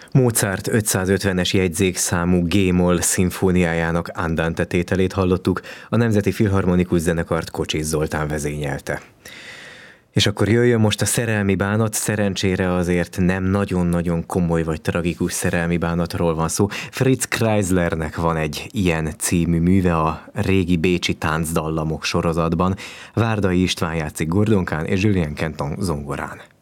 Mozart 550-es jegyzékszámú G-moll szimfóniájának Andante tételét hallottuk, a Nemzeti Filharmonikus Zenekart Kocsis Zoltán vezényelte. És akkor jöjjön most a szerelmi bánat, szerencsére azért nem nagyon-nagyon komoly vagy tragikus szerelmi bánatról van szó. Fritz Kreislernek van egy ilyen című műve a régi bécsi táncdallamok sorozatban. Várdai István játszik gordonkán és Julien Kenton zongorán.